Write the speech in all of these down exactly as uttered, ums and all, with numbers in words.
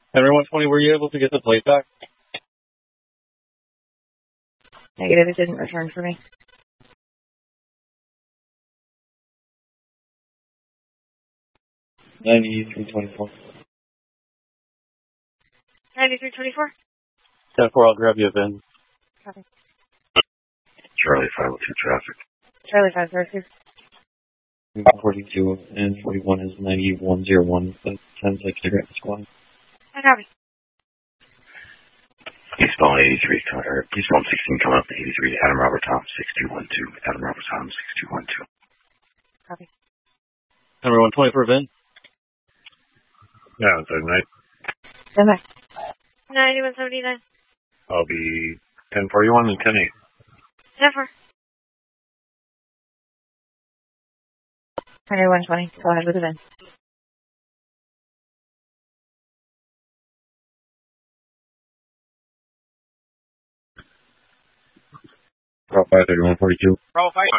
Henry one twenty, were you able to get the plate back? Negative, it didn't return for me. ninety-three twenty-four. ninety-three twenty-four? ten four, I'll grab you a V I N. Copy. Charlie five oh two traffic. Charlie five oh two. forty-two and forty-one is ninety-one oh one. That sounds like cigarette squad. I copy. Eastbound eighty-three, or eastbound sixteen coming up to eighty-three, Adam Robert Tom, six two one two. Adam Robert Tom, six two one two. Copy. Henry one twenty for a V I N. Yeah, it's night. Stand by. ninety-one seventy-nine. I'll be ten forty-one and ten eight. ten four. Henry one twenty, go ahead with the V I N. Bravo five thirty-one forty-two. Bravo five.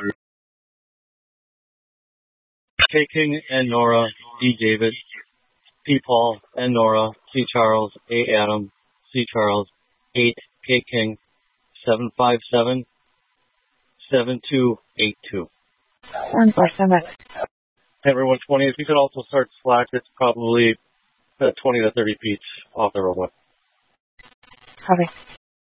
K King and Nora, D David, P Paul and Nora, C Charles, A Adam, C Charles, eight K King, seven five seven, seven two eight two. one four, stand by. Henry one twenty, if you could also start slack, it's probably uh, twenty to thirty feet off the roadway. Copy.